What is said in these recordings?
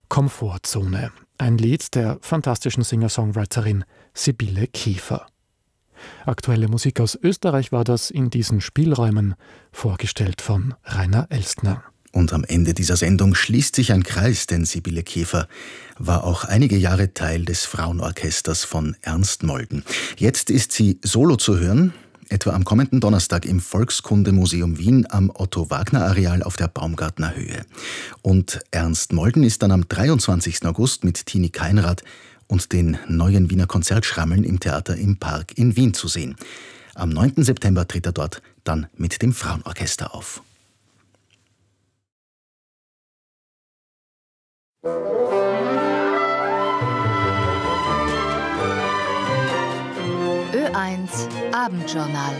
Komfortzone. Ein Lied der fantastischen Singer-Songwriterin Sibylle Kiefer. Aktuelle Musik aus Österreich war das in diesen Spielräumen, vorgestellt von Rainer Elstner. Und am Ende dieser Sendung schließt sich ein Kreis, denn Sibylle Kiefer war auch einige Jahre Teil des Frauenorchesters von Ernst Molden. Jetzt ist sie solo zu hören, etwa am kommenden Donnerstag im Volkskundemuseum Wien am Otto-Wagner-Areal auf der Baumgartner Höhe. Und Ernst Molden ist dann am 23. August mit Tini Keinrad und den neuen Wiener Konzertschrammeln im Theater im Park in Wien zu sehen. Am 9. September tritt er dort dann mit dem Frauenorchester auf. Ö1 Abendjournal.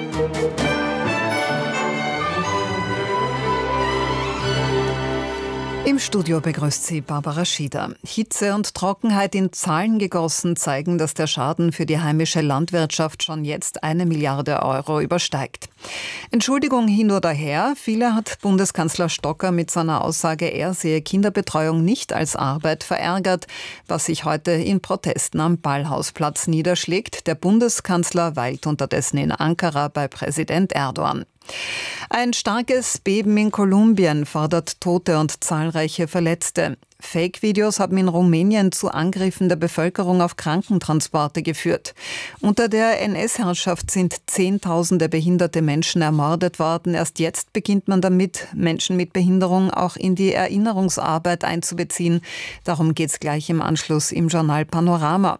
Im Studio begrüßt sie Barbara Schieder. Hitze und Trockenheit in Zahlen gegossen zeigen, dass der Schaden für die heimische Landwirtschaft schon jetzt 1 Milliarde Euro übersteigt. Entschuldigung hin oder her, viele hat Bundeskanzler Stocker mit seiner Aussage, er sehe Kinderbetreuung nicht als Arbeit, verärgert, was sich heute in Protesten am Ballhausplatz niederschlägt. Der Bundeskanzler weilt unterdessen in Ankara bei Präsident Erdogan. Ein starkes Beben in Kolumbien fordert Tote und zahlreiche Verletzte. Fake-Videos haben in Rumänien zu Angriffen der Bevölkerung auf Krankentransporte geführt. Unter der NS-Herrschaft sind Zehntausende behinderte Menschen ermordet worden. Erst jetzt beginnt man damit, Menschen mit Behinderung auch in die Erinnerungsarbeit einzubeziehen. Darum geht's gleich im Anschluss im Journal Panorama.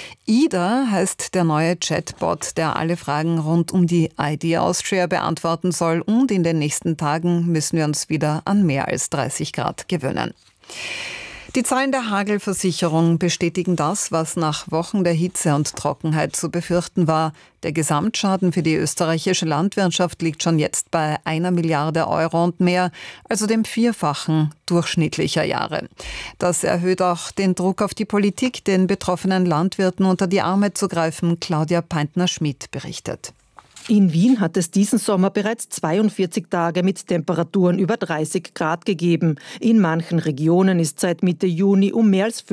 Ida heißt der neue Chatbot, der alle Fragen rund um die ID Austria beantworten soll. Und in den nächsten Tagen müssen wir uns wieder an mehr als 30 Grad gewöhnen. Die Zahlen der Hagelversicherung bestätigen das, was nach Wochen der Hitze und Trockenheit zu befürchten war. Der Gesamtschaden für die österreichische Landwirtschaft liegt schon jetzt bei 1 Milliarde Euro und mehr, also dem Vierfachen durchschnittlicher Jahre. Das erhöht auch den Druck auf die Politik, den betroffenen Landwirten unter die Arme zu greifen. Claudia Peintner-Schmidt berichtet. In Wien hat es diesen Sommer bereits 42 Tage mit Temperaturen über 30 Grad gegeben. In manchen Regionen ist seit Mitte Juni um mehr als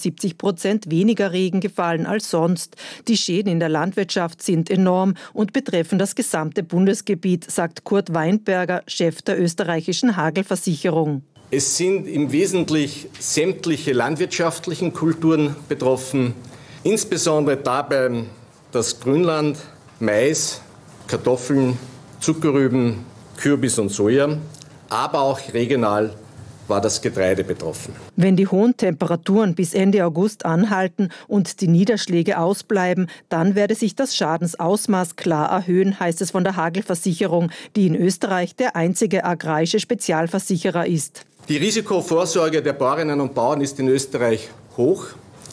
75% weniger Regen gefallen als sonst. Die Schäden in der Landwirtschaft sind enorm und betreffen das gesamte Bundesgebiet, sagt Kurt Weinberger, Chef der österreichischen Hagelversicherung. Es sind im Wesentlichen sämtliche landwirtschaftlichen Kulturen betroffen, insbesondere dabei das Grünland, Mais, Kartoffeln, Zuckerrüben, Kürbis und Soja, aber auch regional war das Getreide betroffen. Wenn die hohen Temperaturen bis Ende August anhalten und die Niederschläge ausbleiben, dann werde sich das Schadensausmaß klar erhöhen, heißt es von der Hagelversicherung, die in Österreich der einzige agrarische Spezialversicherer ist. Die Risikovorsorge der Bäuerinnen und Bauern ist in Österreich hoch.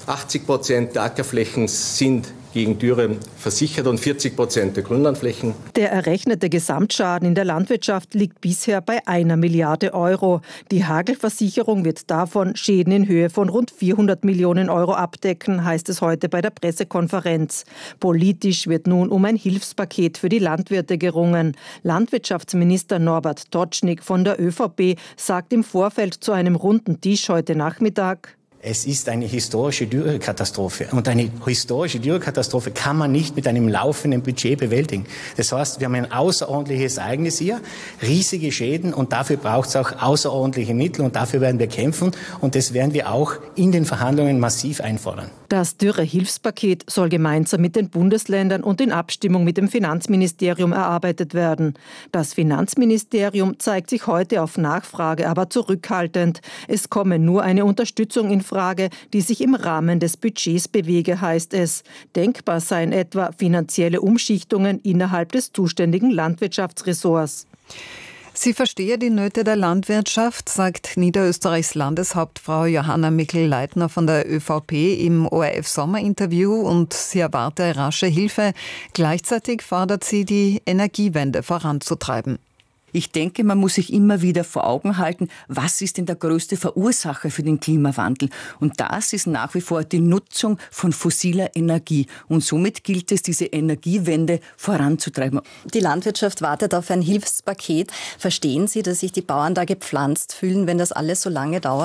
80% der Ackerflächen sind gegen Dürre versichert und 40% der Grünlandflächen. Der errechnete Gesamtschaden in der Landwirtschaft liegt bisher bei 1 Milliarde Euro. Die Hagelversicherung wird davon Schäden in Höhe von rund 400 Millionen Euro abdecken, heißt es heute bei der Pressekonferenz. Politisch wird nun um ein Hilfspaket für die Landwirte gerungen. Landwirtschaftsminister Norbert Totschnig von der ÖVP sagt im Vorfeld zu einem runden Tisch heute Nachmittag: Es ist eine historische Dürrekatastrophe. Und eine historische Dürrekatastrophe kann man nicht mit einem laufenden Budget bewältigen. Das heißt, wir haben ein außerordentliches Ereignis hier, riesige Schäden, und dafür braucht es auch außerordentliche Mittel, und dafür werden wir kämpfen, und das werden wir auch in den Verhandlungen massiv einfordern. Das Dürre-Hilfspaket soll gemeinsam mit den Bundesländern und in Abstimmung mit dem Finanzministerium erarbeitet werden. Das Finanzministerium zeigt sich heute auf Nachfrage aber zurückhaltend. Es komme nur eine Unterstützung in Frage, die sich im Rahmen des Budgets bewege, heißt es. Denkbar seien etwa finanzielle Umschichtungen innerhalb des zuständigen Landwirtschaftsressorts. Sie verstehe die Nöte der Landwirtschaft, sagt Niederösterreichs Landeshauptfrau Johanna Mikl-Leitner von der ÖVP im ORF-Sommerinterview, und sie erwarte rasche Hilfe. Gleichzeitig fordert sie, die Energiewende voranzutreiben. Ich denke, man muss sich immer wieder vor Augen halten, was ist denn der größte Verursacher für den Klimawandel? Und das ist nach wie vor die Nutzung von fossiler Energie. Und somit gilt es, diese Energiewende voranzutreiben. Die Landwirtschaft wartet auf ein Hilfspaket. Verstehen Sie, dass sich die Bauern da gepflanzt fühlen, wenn das alles so lange dauert?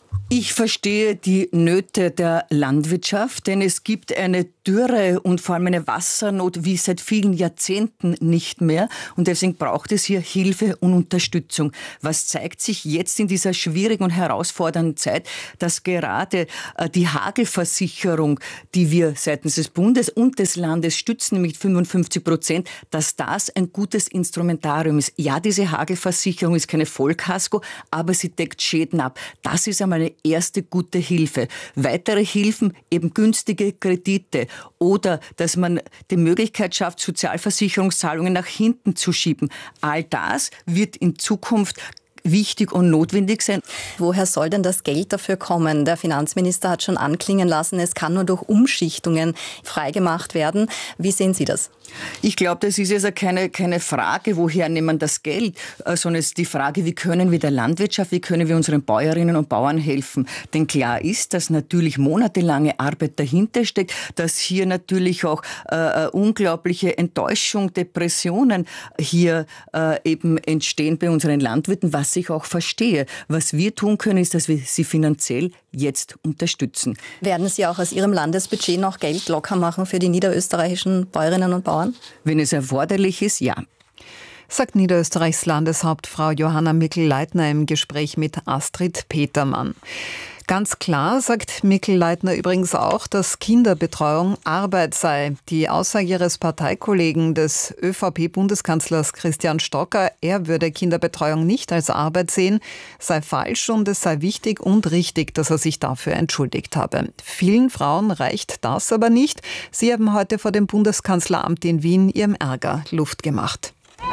Ich verstehe die Nöte der Landwirtschaft, denn es gibt eine Dürre und vor allem eine Wassernot wie seit vielen Jahrzehnten nicht mehr. Und deswegen braucht es hier Hilfe und Unterstützung. Was zeigt sich jetzt in dieser schwierigen und herausfordernden Zeit, dass gerade die Hagelversicherung, die wir seitens des Bundes und des Landes stützen, mit 55%, dass das ein gutes Instrumentarium ist. Ja, diese Hagelversicherung ist keine Vollkasko, aber sie deckt Schäden ab. Das ist einmal eine erste gute Hilfe. Weitere Hilfen, eben günstige Kredite oder dass man die Möglichkeit schafft, Sozialversicherungszahlungen nach hinten zu schieben. All das wird in Zukunft wichtig und notwendig sein. Woher soll denn das Geld dafür kommen? Der Finanzminister hat schon anklingen lassen, es kann nur durch Umschichtungen freigemacht werden. Wie sehen Sie das? Ich glaube, das ist also keine Frage, woher nehmen wir das Geld, sondern es ist die Frage, wie können wir der Landwirtschaft, wie können wir unseren Bäuerinnen und Bauern helfen. Denn klar ist, dass natürlich monatelange Arbeit dahinter steckt, dass hier natürlich auch unglaubliche Enttäuschung, Depressionen hier eben entstehen bei unseren Landwirten, was ich auch verstehe. Was wir tun können, ist, dass wir sie finanziell jetzt unterstützen. Werden Sie auch aus Ihrem Landesbudget noch Geld locker machen für die niederösterreichischen Bäuerinnen und Bauern? Wenn es erforderlich ist, ja. Sagt Niederösterreichs Landeshauptfrau Johanna Mikl-Leitner im Gespräch mit Astrid Petermann. Ganz klar sagt Mikl-Leitner übrigens auch, dass Kinderbetreuung Arbeit sei. Die Aussage ihres Parteikollegen des ÖVP-Bundeskanzlers Christian Stocker, er würde Kinderbetreuung nicht als Arbeit sehen, sei falsch und es sei wichtig und richtig, dass er sich dafür entschuldigt habe. Vielen Frauen reicht das aber nicht. Sie haben heute vor dem Bundeskanzleramt in Wien ihrem Ärger Luft gemacht.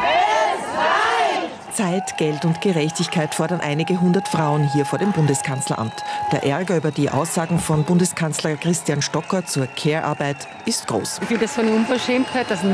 Zeit, Geld und Gerechtigkeit fordern einige hundert Frauen hier vor dem Bundeskanzleramt. Der Ärger über die Aussagen von Bundeskanzler Christian Stocker zur Care-Arbeit ist groß. Ich finde das so eine Unverschämtheit, dass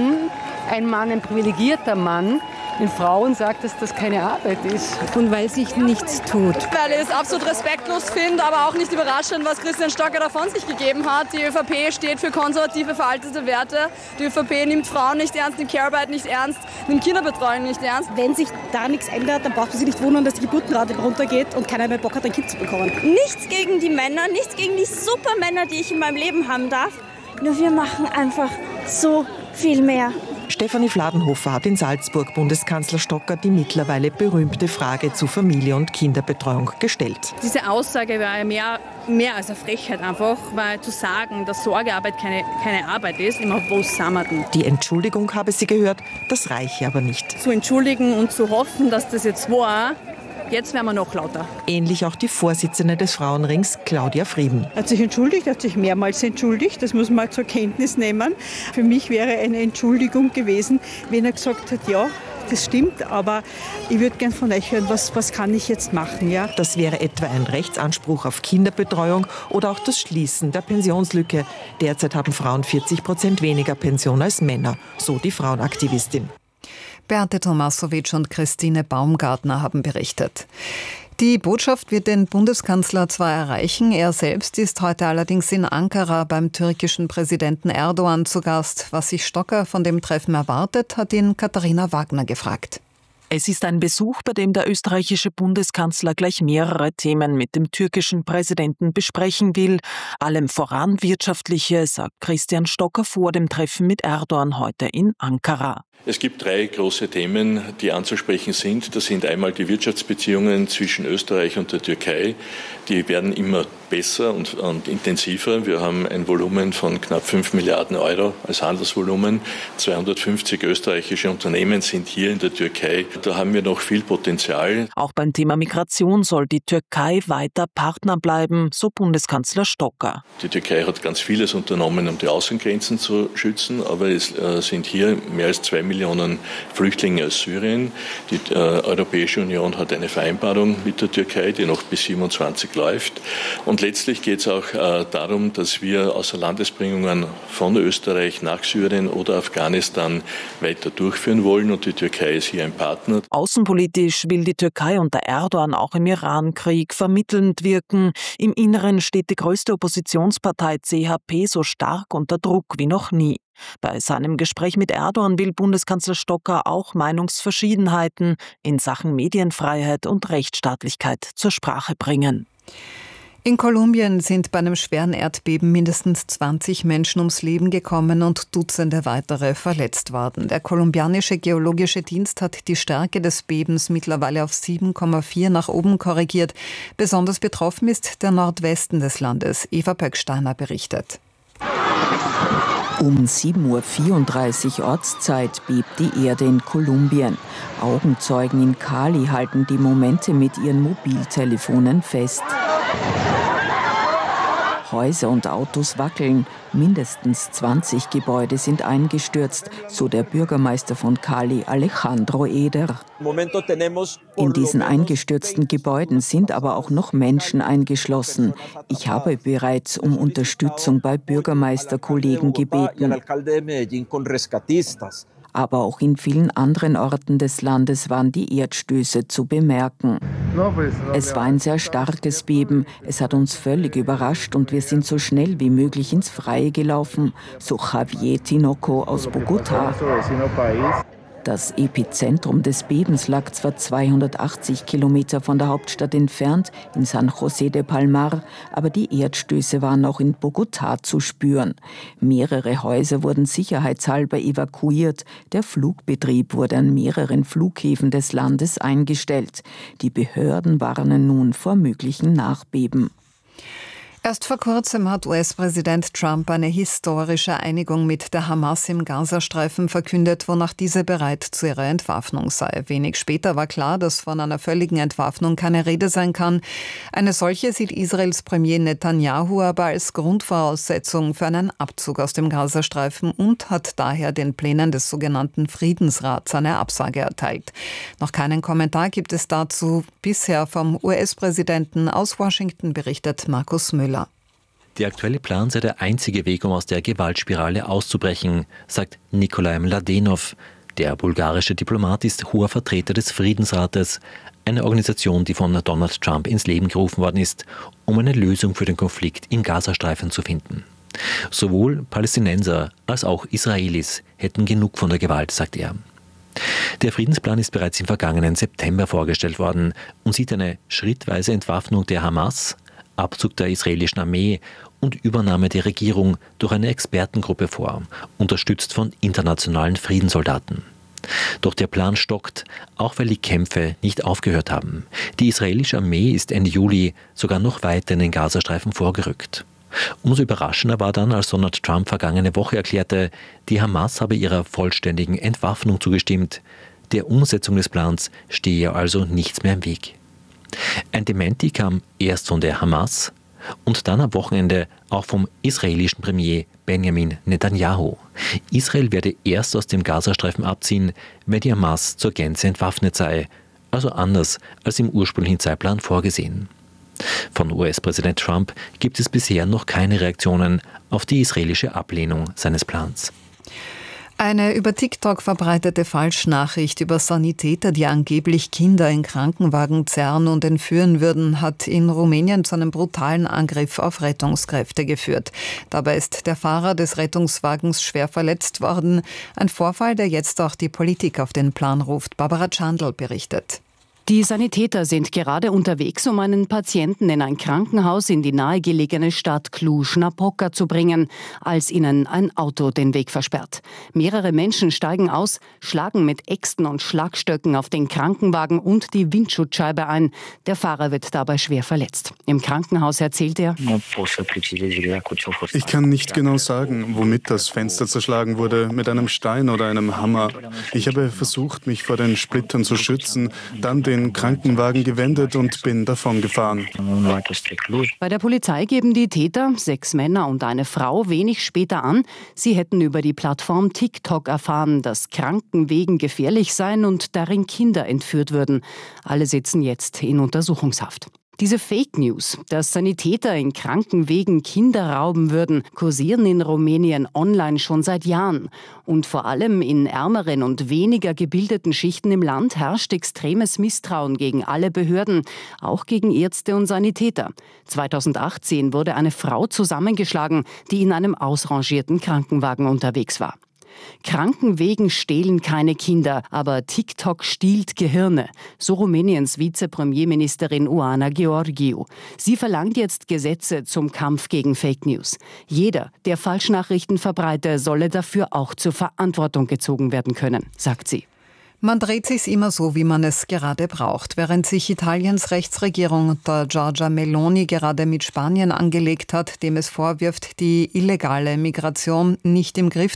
ein privilegierter Mann, den Frauen sagt, dass das keine Arbeit ist. Und weil sich nichts tut. Weil ich es absolut respektlos finde, aber auch nicht überraschend, was Christian Stocker da von sich gegeben hat. Die ÖVP steht für konservative, veraltete Werte. Die ÖVP nimmt Frauen nicht ernst, nimmt Care-Arbeit nicht ernst, nimmt Kinderbetreuung nicht ernst. Wenn sich da nichts ändert, dann braucht man sich nicht wundern, dass die Geburtenrate runtergeht und keiner mehr Bock hat, ein Kind zu bekommen. Nichts gegen die Männer, nichts gegen die Supermänner, die ich in meinem Leben haben darf. Nur wir machen einfach so viel mehr. Stefanie Fladenhofer hat in Salzburg Bundeskanzler Stocker die mittlerweile berühmte Frage zu Familie- und Kinderbetreuung gestellt. Diese Aussage war ja mehr als eine Frechheit einfach, weil zu sagen, dass Sorgearbeit keine Arbeit ist, immer wo sind wir denn? Die Entschuldigung, habe sie gehört, das reiche aber nicht. Zu entschuldigen und zu hoffen, dass das jetzt war, jetzt werden wir noch lauter. Ähnlich auch die Vorsitzende des Frauenrings, Claudia Frieben. Er hat sich entschuldigt, hat sich mehrmals entschuldigt. Das muss man mal zur Kenntnis nehmen. Für mich wäre eine Entschuldigung gewesen, wenn er gesagt hat, ja, das stimmt, aber ich würde gern von euch hören, was kann ich jetzt machen? Ja? Das wäre etwa ein Rechtsanspruch auf Kinderbetreuung oder auch das Schließen der Pensionslücke. Derzeit haben Frauen 40% weniger Pension als Männer, so die Frauenaktivistin. Beate Tomasowitsch und Christine Baumgartner haben berichtet. Die Botschaft wird den Bundeskanzler zwar erreichen, er selbst ist heute allerdings in Ankara beim türkischen Präsidenten Erdogan zu Gast. Was sich Stocker von dem Treffen erwartet, hat ihn Katharina Wagner gefragt. Es ist ein Besuch, bei dem der österreichische Bundeskanzler gleich mehrere Themen mit dem türkischen Präsidenten besprechen will. Allem voran wirtschaftliche, sagt Christian Stocker vor dem Treffen mit Erdogan heute in Ankara. Es gibt 3 große Themen, die anzusprechen sind. Das sind einmal die Wirtschaftsbeziehungen zwischen Österreich und der Türkei. Die werden immer besser und intensiver. Wir haben ein Volumen von knapp 5 Milliarden Euro als Handelsvolumen. 250 österreichische Unternehmen sind hier in der Türkei. Da haben wir noch viel Potenzial. Auch beim Thema Migration soll die Türkei weiter Partner bleiben, so Bundeskanzler Stocker. Die Türkei hat ganz vieles unternommen, um die Außengrenzen zu schützen, aber es sind hier mehr als 2 Millionen Flüchtlinge aus Syrien. Die Europäische Union hat eine Vereinbarung mit der Türkei, die noch bis 27 läuft. Und letztlich geht es auch darum, dass wir Außerlandesbringungen von Österreich nach Syrien oder Afghanistan weiter durchführen wollen. Und die Türkei ist hier ein Partner. Außenpolitisch will die Türkei unter Erdogan auch im Irankrieg vermittelnd wirken. Im Inneren steht die größte Oppositionspartei CHP so stark unter Druck wie noch nie. Bei seinem Gespräch mit Erdogan will Bundeskanzler Stocker auch Meinungsverschiedenheiten in Sachen Medienfreiheit und Rechtsstaatlichkeit zur Sprache bringen. In Kolumbien sind bei einem schweren Erdbeben mindestens 20 Menschen ums Leben gekommen und Dutzende weitere verletzt worden. Der kolumbianische Geologische Dienst hat die Stärke des Bebens mittlerweile auf 7,4 nach oben korrigiert. Besonders betroffen ist der Nordwesten des Landes. Eva Pöcksteiner berichtet. Um 7:34 Uhr Ortszeit bebt die Erde in Kolumbien. Augenzeugen in Cali halten die Momente mit ihren Mobiltelefonen fest. Häuser und Autos wackeln. Mindestens 20 Gebäude sind eingestürzt, so der Bürgermeister von Cali, Alejandro Eder. In diesen eingestürzten Gebäuden sind aber auch noch Menschen eingeschlossen. Ich habe bereits um Unterstützung bei Bürgermeisterkollegen gebeten. Aber auch in vielen anderen Orten des Landes waren die Erdstöße zu bemerken. Es war ein sehr starkes Beben. Es hat uns völlig überrascht und wir sind so schnell wie möglich ins Freie gelaufen, so Javier Tinoco aus Bogotá. Das Epizentrum des Bebens lag zwar 280 Kilometer von der Hauptstadt entfernt, in San José de Palmar, aber die Erdstöße waren auch in Bogotá zu spüren. Mehrere Häuser wurden sicherheitshalber evakuiert. Der Flugbetrieb wurde an mehreren Flughäfen des Landes eingestellt. Die Behörden warnen nun vor möglichen Nachbeben. Erst vor kurzem hat US-Präsident Trump eine historische Einigung mit der Hamas im Gazastreifen verkündet, wonach diese bereit zu ihrer Entwaffnung sei. Wenig später war klar, dass von einer völligen Entwaffnung keine Rede sein kann. Eine solche sieht Israels Premier Netanyahu aber als Grundvoraussetzung für einen Abzug aus dem Gazastreifen und hat daher den Plänen des sogenannten Friedensrats eine Absage erteilt. Noch keinen Kommentar gibt es dazu bisher vom US-Präsidenten. Aus Washington berichtet Markus Müller. Der aktuelle Plan sei der einzige Weg, um aus der Gewaltspirale auszubrechen, sagt Nikolai Mladenov. Der bulgarische Diplomat ist hoher Vertreter des Friedensrates, eine Organisation, die von Donald Trump ins Leben gerufen worden ist, um eine Lösung für den Konflikt im Gazastreifen zu finden. Sowohl Palästinenser als auch Israelis hätten genug von der Gewalt, sagt er. Der Friedensplan ist bereits im vergangenen September vorgestellt worden und sieht eine schrittweise Entwaffnung der Hamas, Abzug der israelischen Armee und Übernahme der Regierung durch eine Expertengruppe vor, unterstützt von internationalen Friedenssoldaten. Doch der Plan stockt, auch weil die Kämpfe nicht aufgehört haben. Die israelische Armee ist Ende Juli sogar noch weiter in den Gazastreifen vorgerückt. Umso überraschender war dann, als Donald Trump vergangene Woche erklärte, die Hamas habe ihrer vollständigen Entwaffnung zugestimmt. Der Umsetzung des Plans stehe also nichts mehr im Weg. Ein Dementi kam erst von der Hamas und dann am Wochenende auch vom israelischen Premier Benjamin Netanyahu. Israel werde erst aus dem Gazastreifen abziehen, wenn die Hamas zur Gänze entwaffnet sei, also anders als im ursprünglichen Zeitplan vorgesehen. Von US-Präsident Trump gibt es bisher noch keine Reaktionen auf die israelische Ablehnung seines Plans. Eine über TikTok verbreitete Falschnachricht über Sanitäter, die angeblich Kinder in Krankenwagen zerren und entführen würden, hat in Rumänien zu einem brutalen Angriff auf Rettungskräfte geführt. Dabei ist der Fahrer des Rettungswagens schwer verletzt worden. Ein Vorfall, der jetzt auch die Politik auf den Plan ruft. Barbara Chandl berichtet. Die Sanitäter sind gerade unterwegs, um einen Patienten in ein Krankenhaus in die nahegelegene Stadt Cluj-Napoca zu bringen, als ihnen ein Auto den Weg versperrt. Mehrere Menschen steigen aus, schlagen mit Äxten und Schlagstöcken auf den Krankenwagen und die Windschutzscheibe ein. Der Fahrer wird dabei schwer verletzt. Im Krankenhaus erzählt er: Ich kann nicht genau sagen, womit das Fenster zerschlagen wurde, mit einem Stein oder einem Hammer. Ich habe versucht, mich vor den Splittern zu schützen, dann den Krankenwagen gewendet und bin davon gefahren. Bei der Polizei geben die Täter, 6 Männer und eine Frau, wenig später an, sie hätten über die Plattform TikTok erfahren, dass Krankenwegen gefährlich seien und darin Kinder entführt würden. Alle sitzen jetzt in Untersuchungshaft. Diese Fake News, dass Sanitäter in Krankenwegen Kinder rauben würden, kursieren in Rumänien online schon seit Jahren. Und vor allem in ärmeren und weniger gebildeten Schichten im Land herrscht extremes Misstrauen gegen alle Behörden, auch gegen Ärzte und Sanitäter. 2018 wurde eine Frau zusammengeschlagen, die in einem ausrangierten Krankenwagen unterwegs war. Krankenwegen stehlen keine Kinder, aber TikTok stiehlt Gehirne. So Rumäniens Vizepremierministerin Oana Georgiou. Sie verlangt jetzt Gesetze zum Kampf gegen Fake News. Jeder, der Falschnachrichten verbreite, solle dafür auch zur Verantwortung gezogen werden können, sagt sie. Man dreht sich's immer so, wie man es gerade braucht. Während sich Italiens Rechtsregierung unter Giorgia Meloni gerade mit Spanien angelegt hat, dem es vorwirft, die illegale Migration nicht im Griff